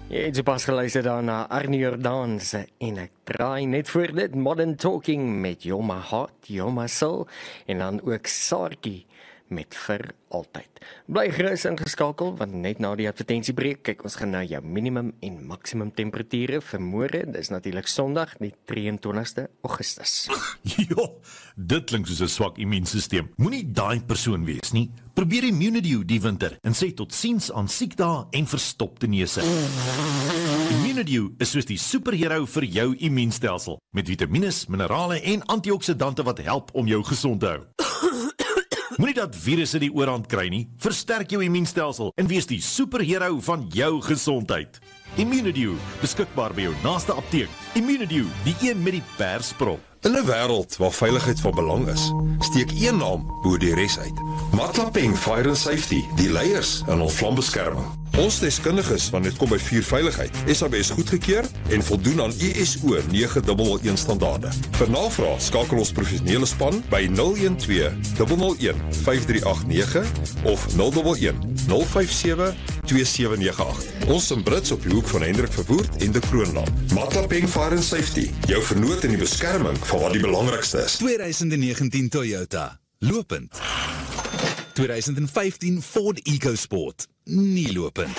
Jy het sopas geluister daarna Arnie Jordaan en ek draai net voor dit Modern Talking met You're My Heart, You're My Soul en dan ook Saartjie met Vir Altyd. Bly gerus ingeskakel want net na die advertentiebreek kyk ons gaan na jou minimum en maksimum temperature vir môre. Dis natuurlik Sondag, die 23ste Augustus. Ja, dit klink soos 'n swak immuunstelsel. Moenie daai persoon wees nie. Probeer Immunidew die winter en sê totsiens aan siekdae en verstopte neuse. Immunidew is soos die superhero vir jou immuunstelsel met vitamiene, minerale en antioksidante wat help om jou gesond te hou. Moenie dat virusse die oorhand kry nie. Versterk jou immuunstelsel en wees die superhero van jou gesondheid. Immunidew, beskikbaar by jou naaste apteek. Immunidew, die een met die persprop. In 'n wêreld waar veiligheid van belang is, steek een naam bo die res uit. Matlapeng Fire and Safety, die leiers in ons vlambeskerming. Ons deskundiges wanneer dit kom by vuurveiligheid, SABS goedgekeur en voldoen aan ISO 9001 standaarde. Vir navraag skakel ons professionele span by 012 001 5389 of 011 057 2798. Ons in Brits op die hoek van Hendrik Verwoerd en de Kroonland. Matlapeng Fire and Safety, jou vernoot in die beskerming van wat die belangrikste is. 2019 Toyota, lopend. 2015 Ford EcoSport, nie lopend.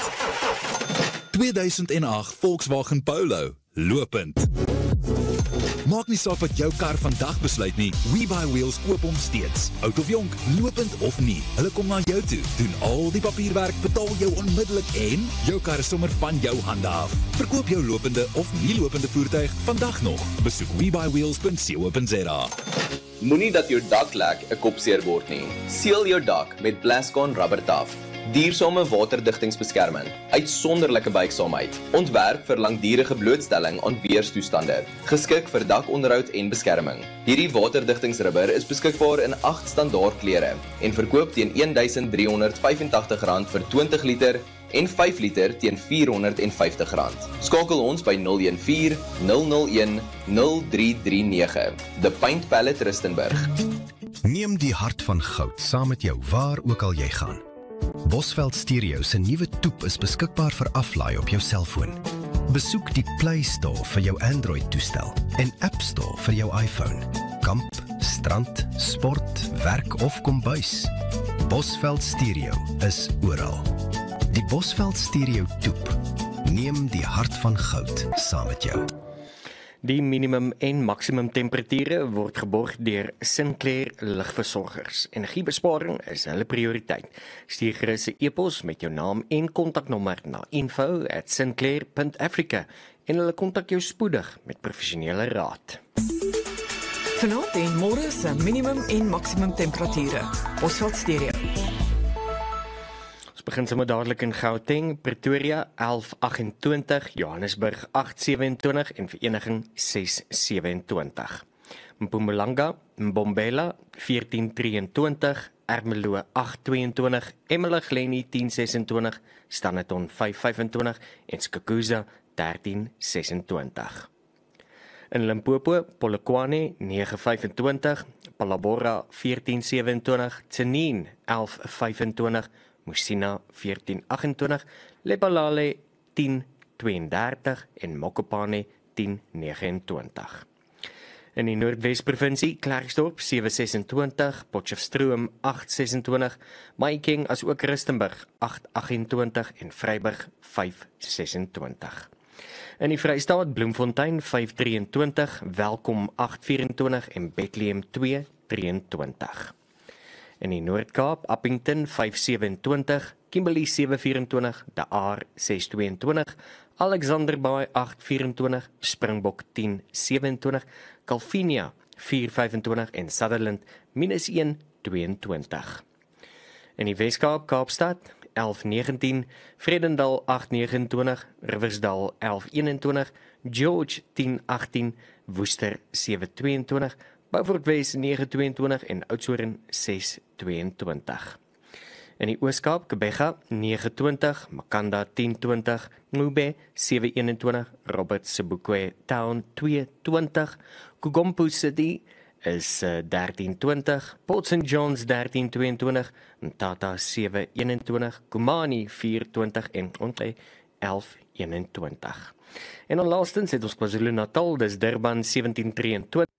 2008 Volkswagen Polo, lopend. Maak nie saak wat jou kar vandag besluit nie, WeBuyWheels koop hom steeds. Oud of jonk, lopend of nie, hulle kom na jou toe, doen al die papierwerk, betaal jou onmiddellik en jou kar is sommer van jou hande af. Verkoop jou lopende of nie lopende voertuig vandag nog. Besoek WeBuyWheels.co.za. Moenie dat jou dak lek 'n kopseer word nie. Seël jou dak met Plascon Rubber Taf. Duursame waterdigtingsbeskerming, uitsonderlike buigsaamheid, ontwerp vir langdurige blootstelling aan weerstoestande, geskik vir dakonderhoud en beskerming. Hierdie waterdigtingsrubber is beskikbaar in 8 standaard kleure en verkoop teen R1385 vir 20 liter en 5 liter teen R450. Skakel ons by 014 001 0339. The Paint Palette Rustenburg. Neem die hart van goud saam met jou waar ook al jy gaan. Bosveld Stereo se nuwe toep is beskikbaar vir aflaai op jou selfoon. Besoek die Play Store vir jou Android-toestel en App Store vir jou iPhone. Kamp, strand, sport, werk of kombuis. Bosveld Stereo is oral. Die Bosveld Stereo toep. Neem die hart van goud saam met jou. Die minimum en maksimum temperature word geborg deur Sinclair Ligversorgers. Energiebesparing is hulle prioriteit. Stuur gerus 'n e-pos met jou naam en kontaknommer na info@sinclair.africa en hulle kontak jou spoedig met professionele raad. Vanaand en môre se minimum en maksimum temperature. Bosveld Stereo. Ons begin sommer dadelik in Gauteng, Pretoria 11:28, Johannesburg 8:27 en Vereniging 6:27. Mpumalanga, Mbombela 14:23, Ermelo 8:22, Emakhueni 10:26, Standerton 5:25 en Skukuza 13:26. In Limpopo, Polokwane 9:25, Palabora 14:27, Tsenin 11:25, Musina 14:28, Lephalale 10:32 en Mokopane 10:29. In die Noordwes-provinsie, Klerksdorp 7:26, Potchefstroom 8:26, Mahikeng as ook Rustenburg 8:28 en Vryburg 5:26. In die Vrystaat, Bloemfontein 5:23, Welkom 8:24 en Bethlehem 2:23. In die Noord-Kaap, Appington 5:27, Kimberley 7:24, De Aar 6:22, Alexanderbaai 8:24, Springbok 10:27, Calvinia 4:25 en Sutherland -1:22. In die Wes-Kaap, Kaapstad 11:19, Vredendal 8:29, Riversdal 11:21, George 10:18, Woester 7:22, Beaufort Wes 9:22 en Oudtshoorn 6:22. In die Oos-Kaap, Gqeberha 9:20, Makanda 10:20, Ngube 7:21, Robert Sobukwe Town 2:20, Kugompo City is 13:20, Port St. John's 13:22, Mthatha 7:21, Kumani 4:20 en Ontlei 1121. En dan laastens het ons KwaZulu-Natal, dis Durban 1723.